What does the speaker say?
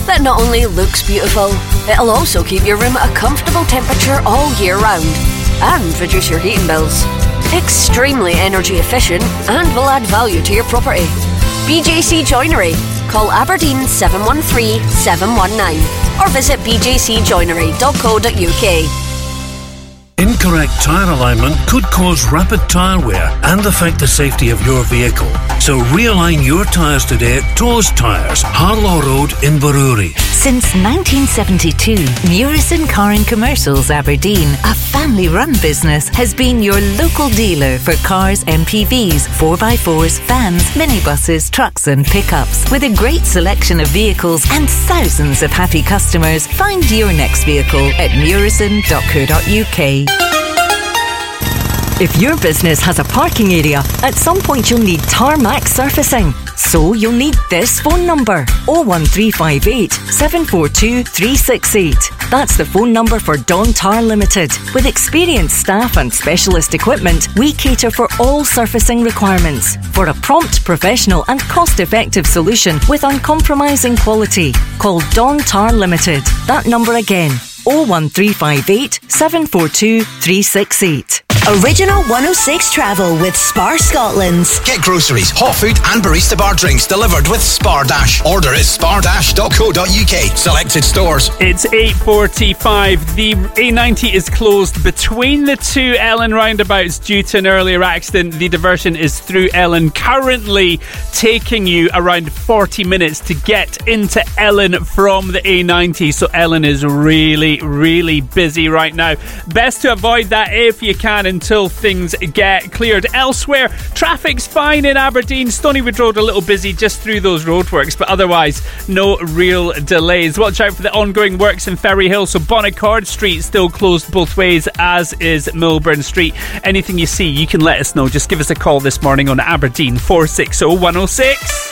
that not only looks beautiful, it'll also keep your room at a comfortable temperature all year round and reduce your heating bills. Extremely energy efficient and will add value to your property. BJC Joinery. Call Aberdeen 713 719 or visit bjcjoinery.co.uk. Incorrect tyre alignment could cause rapid tyre wear and affect the safety of your vehicle. So realign your tyres today at Toes Tyres, Harlaw Road, Inverurie. Since 1972, Murison Car and Commercials Aberdeen, a family-run business, has been your local dealer for cars, MPVs, 4x4s, vans, minibuses, trucks and pickups. With a great selection of vehicles and thousands of happy customers, find your next vehicle at murison.co.uk. If your business has a parking area, at some point you'll need tarmac surfacing. So you'll need this phone number, 01358 742 368. That's the phone number for Don Tar Limited. With experienced staff and specialist equipment, we cater for all surfacing requirements for a prompt, professional and cost-effective solution with uncompromising quality. Call Don Tar Limited. That number again, 01358 742 368. Original 106 travel with Spar Scotland. Get groceries, hot food and barista bar drinks delivered with Spar Dash. Order at spar-.co.uk. Selected stores. It's 8:45. The A90 is closed between the two Ellen roundabouts due to an earlier accident. The diversion is through Ellen, currently taking you around 40 minutes to get into Ellen from the A90. So Ellen is really, really busy right now. Best to avoid that if you can until things get cleared. Elsewhere, traffic's fine in Aberdeen. Stonywood Road a little busy just through those roadworks, but otherwise no real delays. Watch out for the ongoing works in Ferry Hill, so Bonaccord Street still closed both ways, as is Milburn Street. Anything you see, you can let us know. Just give us a call this morning on Aberdeen 460 106.